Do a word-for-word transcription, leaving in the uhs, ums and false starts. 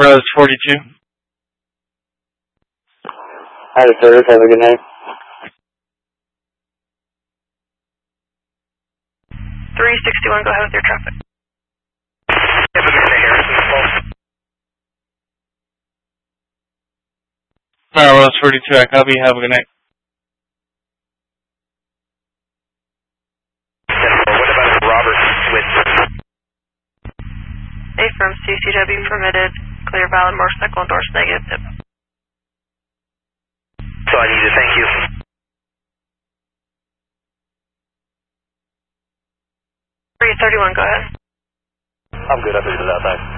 Rose forty-two. Hi, service. Have a good night. three sixty-one, go ahead with your traffic. Have a good day, Harrison. Tower Rose forty-two, I copy. Have a good night. What about Robert with Affirm, C C W permitted, clear valid, motorcycle endorsed, negative tip. So I need to thank you. three thirty-one, go ahead. I'm good. I figured it out. Thanks.